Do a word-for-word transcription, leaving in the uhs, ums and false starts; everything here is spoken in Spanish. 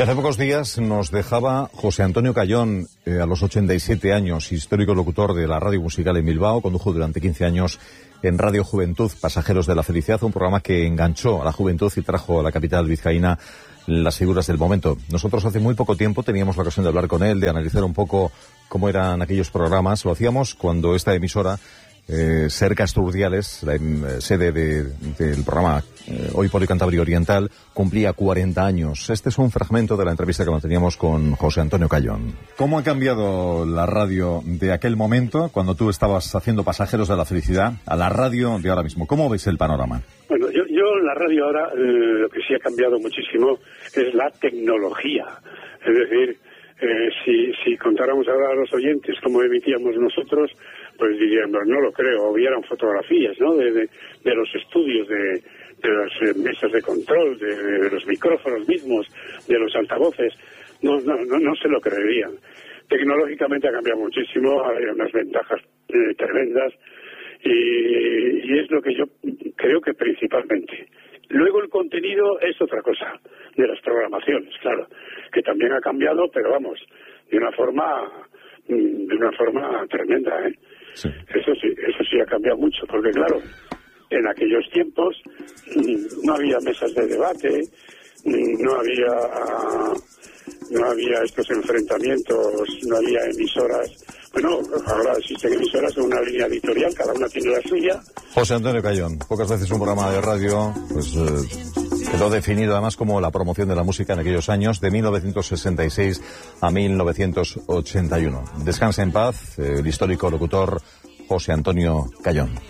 Y hace pocos días nos dejaba José Antonio Cayón, eh, a los ochenta y siete años, histórico locutor de la radio musical en Bilbao. Condujo durante quince años en Radio Juventud, Pasajeros de la Felicidad, un programa que enganchó a la juventud y trajo a la capital vizcaína las figuras del momento. Nosotros hace muy poco tiempo teníamos la ocasión de hablar con él, de analizar un poco cómo eran aquellos programas. Lo hacíamos cuando esta emisora, eh, Cerca Esturdiales, la eh, sede de, del programa eh, Hoy por Hoy Cantabria Oriental, cumplía cuarenta años. Este es un fragmento de la entrevista que manteníamos con José Antonio Cayón. ¿Cómo ha cambiado la radio de aquel momento, cuando tú estabas haciendo Pasajeros de la Felicidad, a la radio de ahora mismo? ¿Cómo ves el panorama? Bueno, yo, yo la radio ahora, eh, lo que sí ha cambiado muchísimo es la tecnología. Es decir, eh, si, si contáramos ahora a los oyentes cómo emitíamos nosotros, pues diríamos, no lo creo, o vieran fotografías, ¿no?, de, de, de los estudios, de, de las eh, mesas de control, de, de los micrófonos mismos, de los altavoces, no, no, no, no se lo creerían. Tecnológicamente ha cambiado muchísimo, hay unas ventajas eh, tremendas, y, y es lo que yo creo que principalmente. Luego el contenido es otra cosa, de las programaciones, claro, que también ha cambiado, pero vamos, de una forma, de una forma tremenda, ¿eh? Sí. Eso sí, eso sí ha cambiado mucho, porque claro, en aquellos tiempos no había mesas de debate, no había, no había estos enfrentamientos, no había emisoras. Bueno, ahora existen emisoras en una línea editorial, cada una tiene la suya. José Antonio Cayón, pocas veces un programa de radio, pues eh, quedó definido además como la promoción de la música en aquellos años, de mil novecientos sesenta y seis a mil novecientos ochenta y uno. Descanse en paz, eh, el histórico locutor José Antonio Cayón.